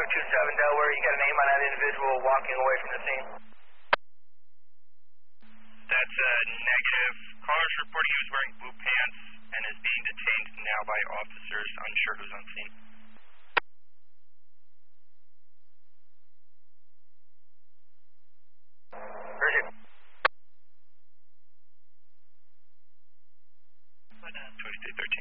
527 Delaware, you got a name on that individual walking away from the scene? That's a negative. Caller's reporting he was wearing blue pants and is being detained now by officers, unsure who's on scene. Roger. 2313.